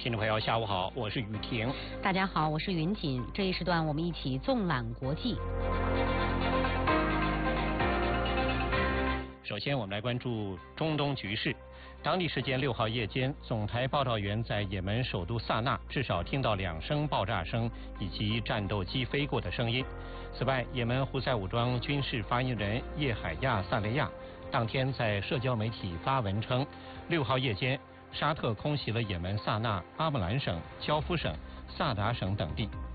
听众朋友，下午好，我是雨婷。 大家好，我是云锦。这一时段我们一起纵览国际。 首先，我们来关注中东局势。当地时间6号夜间，总台报道员在也门首都萨那至少听到2声爆炸声以及战斗机飞过的声音。此外，也门胡塞武装军事发言人叶海亚·萨雷亚当天在社交媒体发文称，6号夜间，沙特空袭了也门萨那、阿姆兰省、焦夫省、萨达省等地。